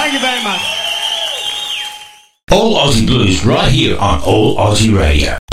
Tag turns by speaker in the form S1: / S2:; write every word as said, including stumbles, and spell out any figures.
S1: Thank you very much.
S2: All Aussie Blues right here on All Aussie Radio.